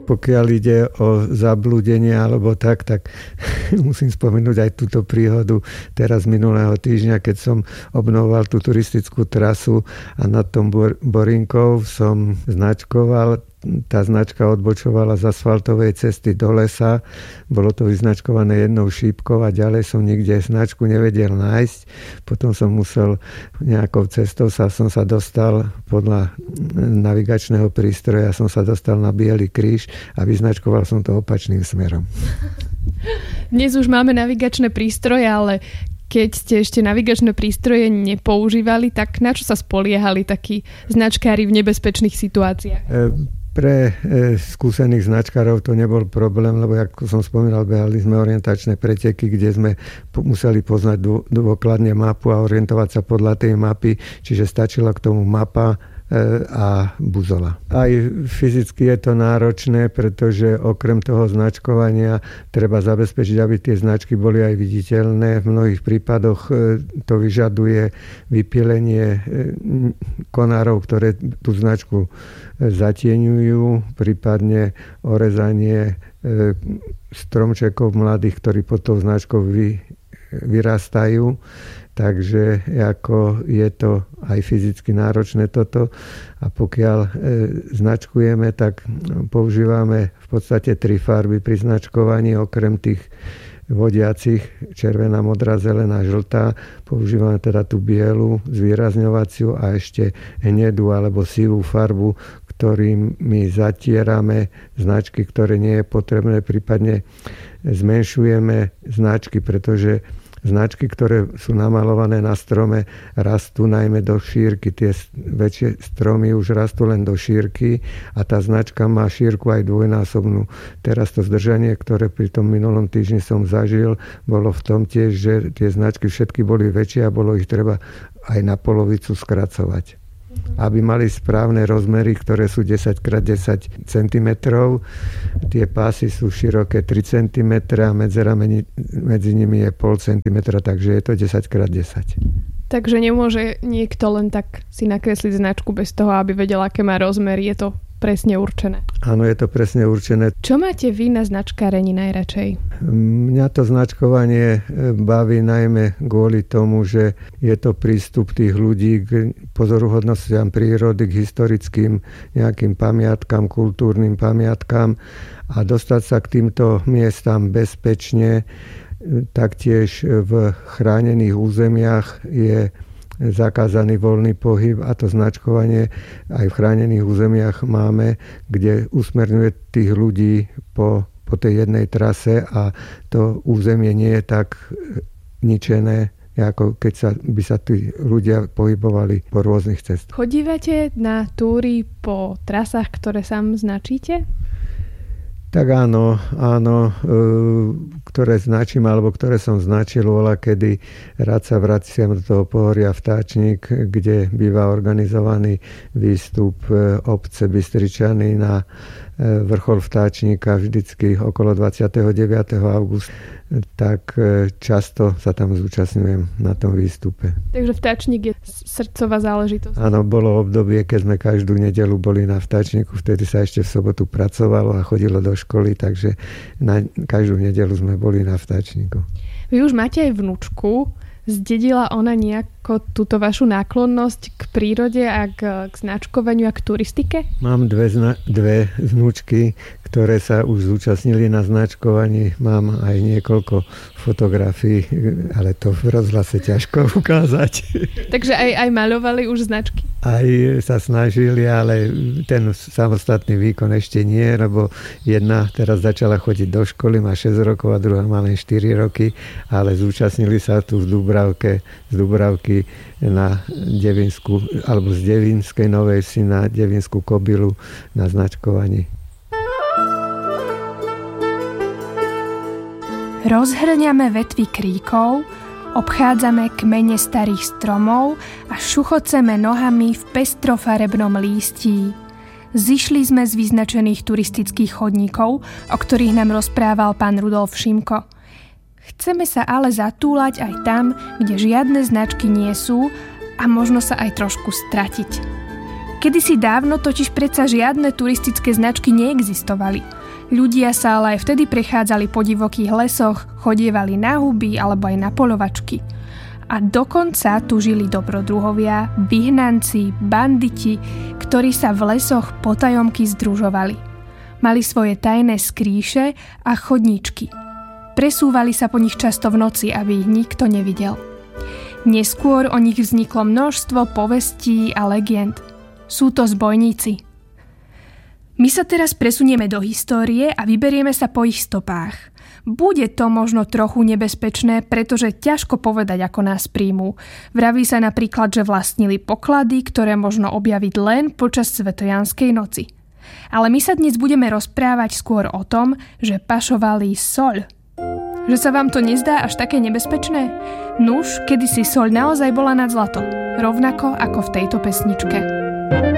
Pokiaľ ide o zablúdenie alebo tak musím spomenúť aj túto príhodu teraz minulého týždňa, keď som obnovoval tú turistickú trasu a nad tom Borinkou som značkoval. Tá značka odbočovala z asfaltovej cesty do lesa. Bolo to vyznačkované jednou šípkou a ďalej som nikde značku nevedel nájsť. Potom som musel nejakou cestou som sa dostal podľa navigačného prístroja som sa dostal na Biely kríž a vyznačkoval som to opačným smerom. Dnes už máme navigačné prístroje, ale keď ste ešte navigačné prístroje nepoužívali, tak na čo sa spoliehali takí značkári v nebezpečných situáciách? Pre skúsených značkárov to nebol problém, lebo ako som spomínal, behali sme orientačné preteky, kde sme museli poznať dôkladne mapu a orientovať sa podľa tej mapy, čiže stačila k tomu mapa a buzola. Aj fyzicky je to náročné, pretože okrem toho značkovania treba zabezpečiť, aby tie značky boli aj viditeľné. V mnohých prípadoch to vyžaduje vypílenie konárov, ktoré tú značku zatieňujú, prípadne orezanie stromčekov mladých, ktorí pod tou značkou vyrastajú. Takže ako je to aj fyzicky náročné toto a pokiaľ značkujeme, tak používame v podstate 3 farby pri značkovaní, okrem tých vodiacich červená, modrá, zelená, žltá. Používame teda tú bielu zvýrazňovaciu a ešte hnedú alebo sivú farbu, ktorými zatierame značky, ktoré nie je potrebné, prípadne zmenšujeme značky, pretože značky, ktoré sú namalované na strome, rastú najmä do šírky. Tie väčšie stromy už rastú len do šírky a tá značka má šírku aj dvojnásobnú. Teraz to zdržanie, ktoré pri tom minulom týždni som zažil, bolo v tom tiež, že tie značky všetky boli väčšie a bolo ich treba aj na polovicu skracovať. Aby mali správne rozmery, ktoré sú 10x10 cm. Tie pásy sú široké 3 cm a medzera medzi nimi je 0,5 cm, takže je to 10x10. Takže nemôže niekto len tak si nakresliť značku bez toho, aby vedel, aké má rozmery. Je to presne určené. Áno, je to presne určené. Čo máte vy na značkárení najradšej? Mňa to značkovanie baví najmä kvôli tomu, že je to prístup tých ľudí k pozoruhodnostiam prírody, k historickým nejakým pamiatkám, kultúrnym pamiatkám a dostať sa k týmto miestam bezpečne. Taktiež v chránených územiach je zakázaný voľný pohyb a to značkovanie aj v chránených územiach máme, kde usmerňuje tých ľudí po tej jednej trase a to územie nie je tak ničené, ako keď by sa tí ľudia pohybovali po rôznych cestách. Chodívate na túry po trasách, ktoré sám značíte? Tak áno, ktoré značím, alebo ktoré som značil, kedy rád sa vraciam do toho pohoria Vtáčnik, kde býva organizovaný výstup obce Bystričany na vrchol Vtáčnika vždycky okolo 29. augusta. Tak často sa tam zúčastňujem na tom výstupe. Takže Vtáčnik je srdcová záležitosť. Áno, bolo obdobie, keď sme každú nedeľu boli na Vtáčniku, vtedy sa ešte v sobotu pracovalo a chodilo do školy, takže na každú nedeľu sme boli na Vtáčniku. Vy už máte aj vnúčku. Zdedila ona nejako túto vašu náklonnosť k prírode a k značkovaniu a k turistike? Mám dve vnúčky, ktoré sa už zúčastnili na značkovaní. Mám aj niekoľko fotografií, ale to v rozhlase ťažko ukázať. Takže aj maľovali už značky? Aj sa snažili, ale ten samostatný výkon ešte nie, lebo jedna teraz začala chodiť do školy, má 6 rokov a druhá má len 4 roky, ale zúčastnili sa tu z Dubravky na Devinsku, alebo z Devinskej Novej Vsi na Devinskú Kobylu na značkovaní. Rozhrňame vetvy kríkov, obchádzame kmene starých stromov a šuchoceme nohami v pestrofarebnom lístí. Zišli sme z vyznačených turistických chodníkov, o ktorých nám rozprával pán Rudolf Šimko. Chceme sa ale zatúlať aj tam, kde žiadne značky nie sú a možno sa aj trošku stratiť. Kedysi dávno totiž predsa žiadne turistické značky neexistovali. Ľudia sa ale aj vtedy prechádzali po divokých lesoch, chodievali na huby alebo aj na poľovačky. A dokonca tu žili dobrodruhovia, vyhnanci, banditi, ktorí sa v lesoch potajomky združovali. Mali svoje tajné skrýše a chodníčky. Presúvali sa po nich často v noci, aby ich nikto nevidel. Neskôr o nich vzniklo množstvo povestí a legend. Sú to zbojníci. My sa teraz presunieme do histórie a vyberieme sa po ich stopách. Bude to možno trochu nebezpečné, pretože ťažko povedať, ako nás príjmú. Vraví sa napríklad, že vlastnili poklady, ktoré možno objaviť len počas Svetojanskej noci. Ale my sa dnes budeme rozprávať skôr o tom, že pašovali soľ. Že sa vám to nezdá až také nebezpečné? Nuž, kedysi soľ naozaj bola nad zlato. Rovnako ako v tejto pesničke.